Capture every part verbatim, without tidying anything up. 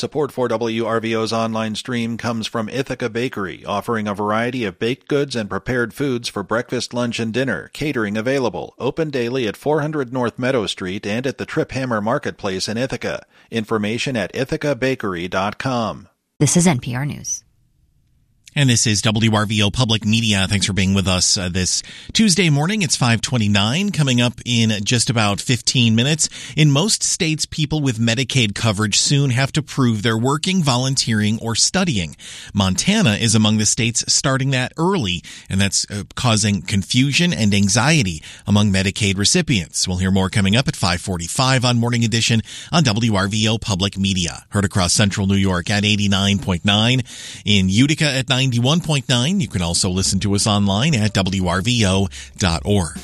Support for W R V O's online stream comes from Ithaca Bakery, offering a variety of baked goods and prepared foods for breakfast, lunch, and dinner. Catering available. Open daily at four hundred North Meadow Street and at the Trip Hammer Marketplace in Ithaca. Information at ithaca bakery dot com. This is N P R News. And this is W R V O Public Media. Thanks for being with us uh, this Tuesday morning. It's five twenty-nine. Coming up in just about fifteen minutes. In most states, people with Medicaid coverage soon have to prove they're working, volunteering, or studying. Montana is among the states starting that early, and that's uh, causing confusion and anxiety among Medicaid recipients. We'll hear more coming up at five forty-five on Morning Edition on W R V O Public Media. Heard across central New York at eighty-nine point nine, in Utica at ninety-one point nine. You can also listen to us online at W R V O dot org.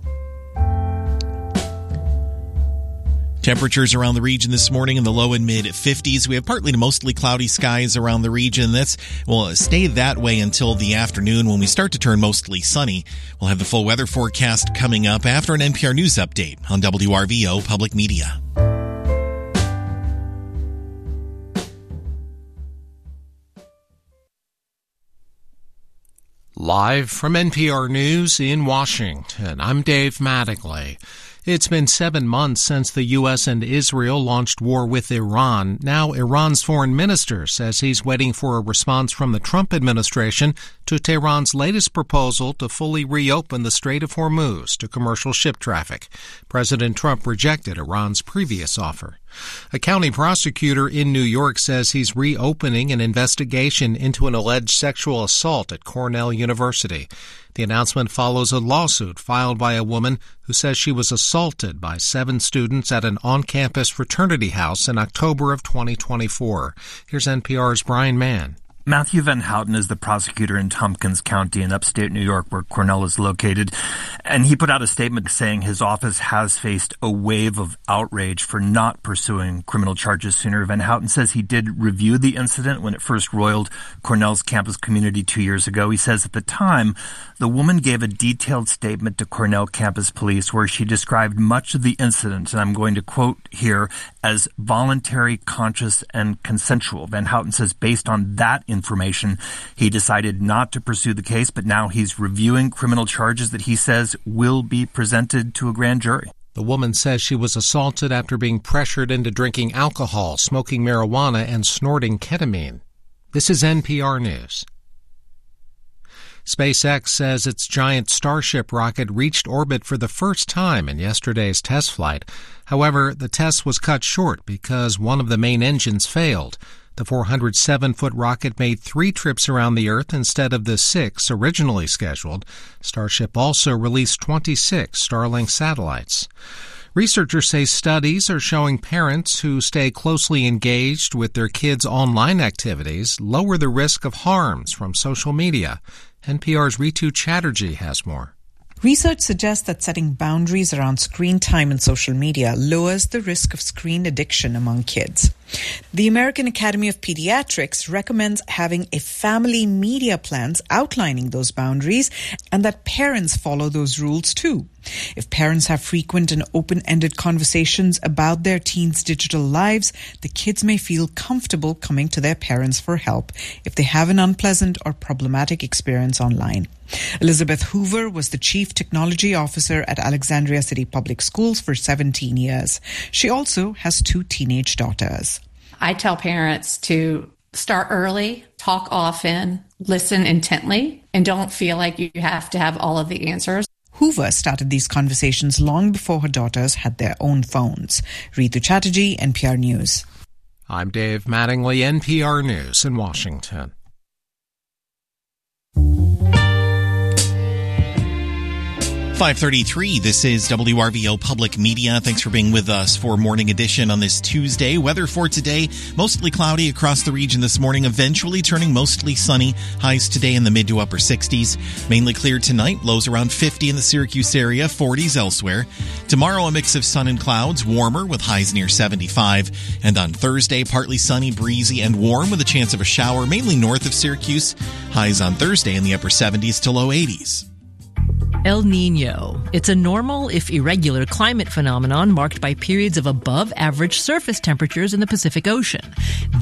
Temperatures around the region this morning in the low and mid fifties. We have partly to mostly cloudy skies around the region. That's will stay that way until the afternoon when we start to turn mostly sunny. We'll have the full weather forecast coming up after an N P R News update on W R V O Public Media. Live from N P R News in Washington, I'm Dave Mattingly. It's been seven months since the U S and Israel launched war with Iran. Now Iran's foreign minister says he's waiting for a response from the Trump administration to Tehran's latest proposal to fully reopen the Strait of Hormuz to commercial ship traffic. President Trump rejected Iran's previous offer. A county prosecutor in New York says he's reopening an investigation into an alleged sexual assault at Cornell University. The announcement follows a lawsuit filed by a woman who says she was assaulted by seven students at an on-campus fraternity house in October of twenty twenty-four. Here's N P R's Brian Mann. Matthew Van Houten is the prosecutor in Tompkins County in upstate New York, where Cornell is located. And he put out a statement saying his office has faced a wave of outrage for not pursuing criminal charges sooner. Van Houten says he did review the incident when it first roiled Cornell's campus community two years ago. He says at the time, the woman gave a detailed statement to Cornell campus police where she described much of the incident, and I'm going to quote here, as voluntary, conscious, and consensual. Van Houten says based on that information, he decided not to pursue the case, but now he's reviewing criminal charges that he says will be presented to a grand jury. The woman says she was assaulted after being pressured into drinking alcohol, smoking marijuana, and snorting ketamine. This is N P R News. SpaceX says its giant Starship rocket reached orbit for the first time in yesterday's test flight. However, the test was cut short because one of the main engines failed. The four hundred seven foot rocket made three trips around the Earth instead of the six originally scheduled. Starship also released twenty-six Starlink satellites. Researchers say studies are showing parents who stay closely engaged with their kids' online activities lower the risk of harms from social media. N P R's Ritu Chatterjee has more. Research suggests that setting boundaries around screen time and social media lowers the risk of screen addiction among kids. The American Academy of Pediatrics recommends having a family media plans outlining those boundaries and that parents follow those rules too. If parents have frequent and open-ended conversations about their teens' digital lives, the kids may feel comfortable coming to their parents for help if they have an unpleasant or problematic experience online. Elizabeth Hoover was the Chief Technology Officer at Alexandria City Public Schools for seventeen years. She also has two teenage daughters. I tell parents to start early, talk often, listen intently, and don't feel like you have to have all of the answers. Hoover started these conversations long before her daughters had their own phones. Ritu Chatterjee, N P R News. I'm Dave Mattingly, N P R News in Washington. five thirty-three, this is W R V O Public Media. Thanks for being with us for Morning Edition on this Tuesday. Weather for today, mostly cloudy across the region this morning, eventually turning mostly sunny. Highs today in the mid to upper sixties. Mainly clear tonight, lows around fifty in the Syracuse area, forties elsewhere. Tomorrow, a mix of sun and clouds, warmer with highs near seventy-five. And on Thursday, partly sunny, breezy, and warm with a chance of a shower, mainly north of Syracuse. Highs on Thursday in the upper seventies to low eighties. El Niño. It's a normal, if irregular, climate phenomenon marked by periods of above-average surface temperatures in the Pacific Ocean.